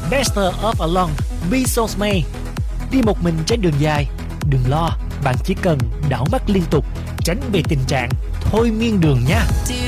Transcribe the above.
Master of Alone, Be So May. Đi một mình trên đường dài, đừng lo, bạn chỉ cần đảo mắt liên tục, tránh bị tình trạng thôi miên đường nha.